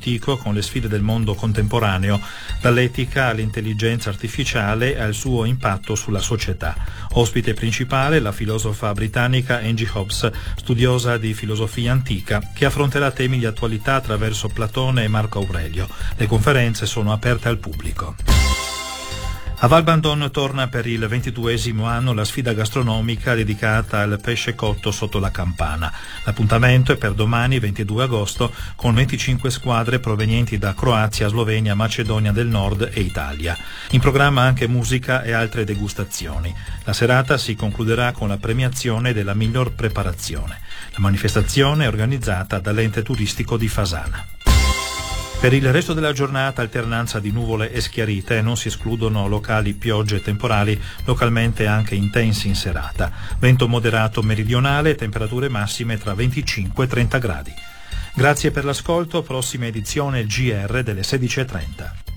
antico con le sfide del mondo contemporaneo, dall'etica all'intelligenza artificiale e al suo impatto sulla società. Ospite principale la filosofa britannica Angie Hobbs, studiosa di filosofia antica, che affronterà temi di attualità attraverso Platone e Marco Aurelio. Le conferenze sono aperte al pubblico. A Val Bandon torna per il 22esimo anno la sfida gastronomica dedicata al pesce cotto sotto la campana. L'appuntamento è per domani 22 agosto con 25 squadre provenienti da Croazia, Slovenia, Macedonia del Nord e Italia. In programma anche musica e altre degustazioni. La serata si concluderà con la premiazione della miglior preparazione. La manifestazione è organizzata dall'ente turistico di Fasana. Per il resto della giornata alternanza di nuvole e schiarite, non si escludono locali piogge temporali, localmente anche intensi in serata. Vento moderato meridionale, temperature massime tra 25 e 30 gradi. Grazie per l'ascolto, prossima edizione GR delle 16:30.